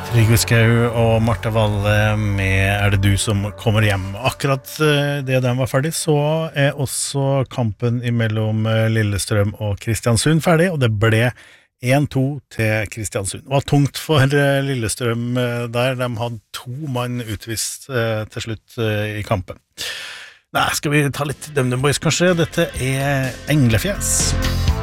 Trygve Skau og Marte Valle med Er det du som kommer hjem? Akkurat det den var ferdig, så også kampen imellom Lillestrøm og Kristiansund ferdig, og det ble 1-2 til Kristiansund. Det var tungt for Lillestrøm der, de hadde 2 mann utvist til slutt i kampen. Nei, skal vi ta litt DumDum Boys kanskje? Dette Englefjes.